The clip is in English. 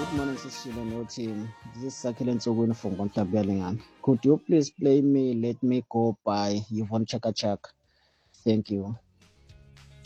Good morning, Cecile and your team. This is Sakile Ntsoguni from Gontabelingan. Could you please play me Let Me Go by Yvonne Chaka Chak? Thank you.